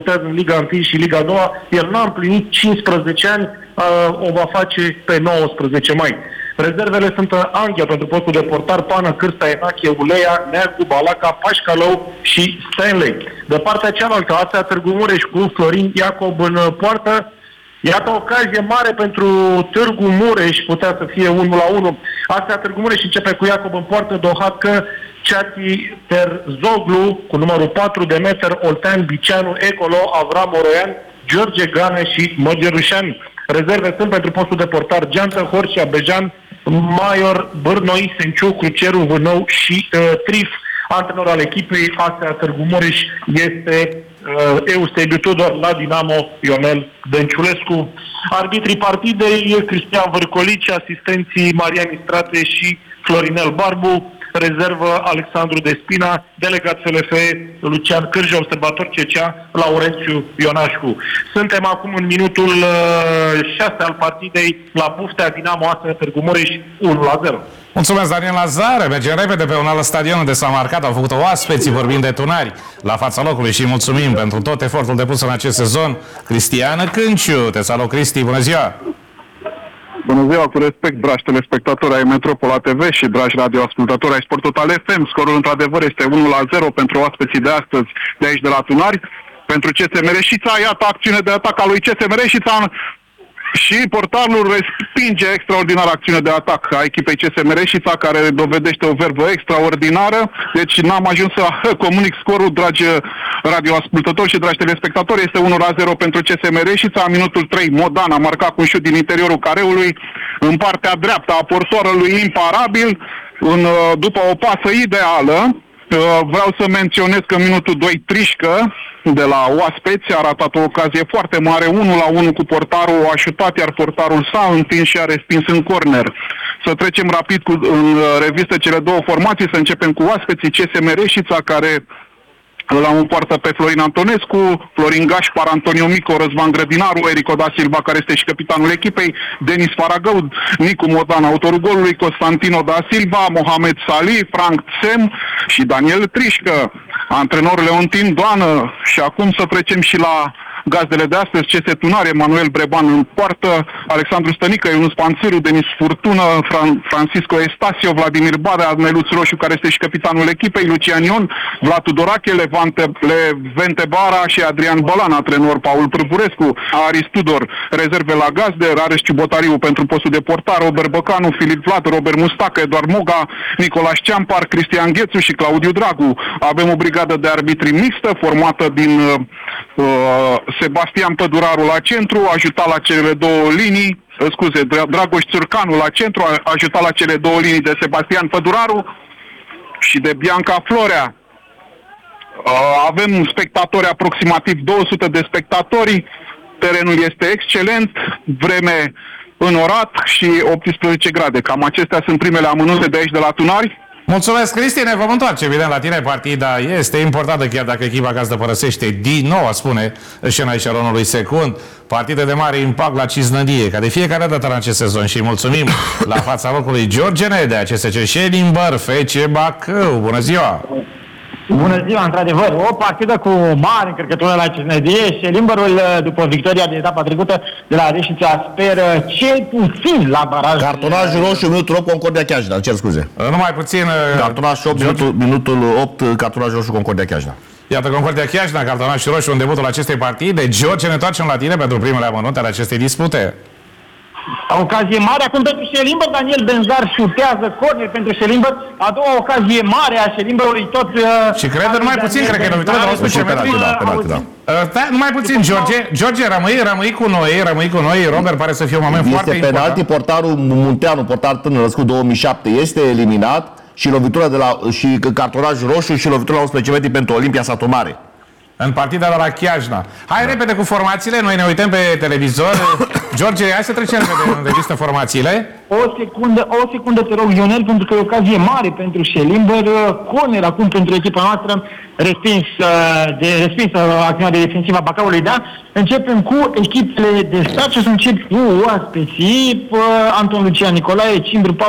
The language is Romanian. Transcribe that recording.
în Liga 1 și Liga 2, el n-a împlinit 15 ani, o va face pe 19 mai. Rezervele sunt Anghia pentru postul de portar, Pană, Cârsta, Enache, Ulea, Neagu, Balaca, Pașcalău și Stanley. De partea cealaltă, ASEA Târgu Mureș cu Florin Iacob în poartă. Iată o ocazie mare pentru Târgu Mureș, putea să fie 1-1. ASEA Târgu Mureș începe cu Iacob în poartă, Dohatcă, Ceati Terzoglu cu numărul 4 de meter, Oltean Bicianu, Ecolo, Avram Oroian, George Gane și Măgerușan. Rezerve sunt pentru postul de portar Geantă, Horșia, Bejan, Maior, Bârnoi, Senciu, Cruceru, Vânău și Trif. Antrenor al echipei ASEA Târgu Mureș este Eusteiu Tudor, la Dinamo Ionel Dănciulescu. Arbitrii partidei Cristian Vârcolici, asistenții Marian Istrate și Florinel Barbu, rezervă Alexandru Despina, delegat FLF Lucian Cârje, observator CCA Laurențiu Ionașcu. Suntem acum în minutul 6 al partidei la Buftea Dinamo ASEA Târgu Mureș 1-0. Mulțumesc, Daniel Lazar. Mergem repede pe un alt stadion unde s-a marcat, au făcut oaspeții vorbind de Tunari la fața locului și mulțumim pentru tot efortul depus în acest sezon. Cristian Cânciu, te salut, Cristi, bună ziua! Bună ziua, cu respect, dragi telespectatori ai Metropola TV și dragi radioascultători ai Sport Total FM. Scorul într-adevăr este 1-0 pentru oaspeții de astăzi de aici de la Tunari. Pentru CSM Reșița, iată acțiune de atac a lui CSM Reșița și portarul respinge extraordinar acțiune de atac a echipei CSM Reșița, care dovedește o verbă extraordinară. Deci n-am ajuns să comunic scorul, dragi radioascultători și dragi telespectatori. Este 1-0 pentru CSM Reșița. În minutul 3, Modan a marcat cu un șut din interiorul careului în partea dreaptă a portarului, imparabil, după o pasă ideală. Vreau să menționez că în minutul 2 Trișcă de la oaspeți a ratat o ocazie foarte mare, 1-1 cu portarul, o ajutat, iar portarul s-a întins și a respins în corner. Să trecem rapid în revistă cele două formații, să începem cu oaspeții CSM Reșița, care îl poartă pe Florin Antonescu, Florin Gașpar, Antonio Mico, Răzvan Grădinaru, Erico da Silva, care este și capitanul echipei, Denis Faragău, Nicu Modan, autorul golului, Constantino da Silva, Mohamed Salih, Frank Tsem și Daniel Trișcă, antrenor Leontin Doană. Și acum să trecem și la gazdele de astăzi, CS Tunari, Emanuel Breban în poartă, Alexandru Stănică, Ionuț Panțiru, Denis Furtună, Francisco Estasio, Vladimir Badea, Neluț Roșu, care este și capitanul echipei, Lucian Ion, Vlad Tudorache, Levente Bara și Adrian Bălan, antrenor Paul Prăburescu, Aris Tudor, rezerve la gazde, Rareș Ciubotariu pentru postul de portar, Robert Băcanu, Filip Vlad, Robert Mustacă, Eduard Moga, Nicolaș Ceampar, Cristian Ghețu și Claudiu Dragu. Avem o brigadă de arbitri mixtă formată din Sebastian Păduraru la centru, ajutat la cele două linii, Dragoș Țurcanu la centru, ajutat la cele două linii de Sebastian Păduraru și de Bianca Florea. Avem spectatori, aproximativ 200 de spectatori, terenul este excelent, vreme înorat și 18 grade. Cam acestea sunt primele amănunte de aici de la Tunari. Mulțumesc, Cristi, ne vom întoarce evident la tine. Partida este importantă, chiar dacă echipa gazdă părăsește din nou, spune scena eșalonului secund. Partide de mare impact la Cisnădie, ca de fiecare dată în acest sezon. Și mulțumim la fața locului George Nedea, CSC Șelimber, FC Bacău. Bună ziua! Bună ziua, într-adevăr, o partidă cu mare încărcătură la Cisnădie și Limberul, după victoria din etapa trecută de la Reșița, speră cel puțin la baraj. Cartonaj roșu, minutul 8, Concordia Chiajna, cer scuze. Numai puțin... Cartonaj 8, minutul 8, cartonaj roșu, Concordia Chiajna. Iată, Concordia Chiajna, cartonaj roșu în debutul acestei partide. George, ne întoarcem la tine pentru primele amănunte ale acestei dispute. Ocazie mare acum pentru Șelimber, Daniel Benzar șutează corner pentru Șelimber, a doua ocazie mare a Șelimberului tot... Și cred numai puțin, cred că e lovitură de 11 metri. Da, numai puțin, George, rămâi cu noi, Robert, pare să fie un moment foarte important. Este penalti, portarul Munteanu, portar tânăr născut 2007, este eliminat și lovitura și cartonaj roșu și lovitura la 11 metri pentru Olimpia Satu Mare. În partida de la Chiajna. Hai repede cu formațiile, noi ne uităm pe televizor. George, hai să trecem repede în revistă formațiile. O secundă te rog, Ionel, pentru că e o ocazie mare pentru Șelimber. Corner acum pentru echipa noastră, respins acțiunea de defensivă a Bacăului, da? Începem cu echipele de stat și o să încep cu oaspeții, Anton Lucian Nicolae, Cimbru Paul